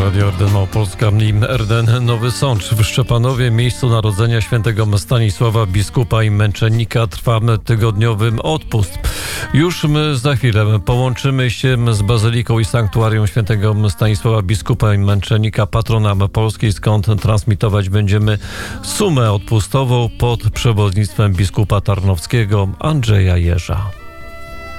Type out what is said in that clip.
Radio RDN Małopolska i RDN Nowy Sącz. W Szczepanowie, miejscu narodzenia świętego Stanisława, biskupa i męczennika, trwa tygodniowy odpust. Już za chwilę połączymy się z Bazyliką i Sanktuarium świętego Stanisława, biskupa i męczennika, patrona Polski, skąd transmitować będziemy sumę odpustową pod przewodnictwem biskupa tarnowskiego Andrzeja Jerza.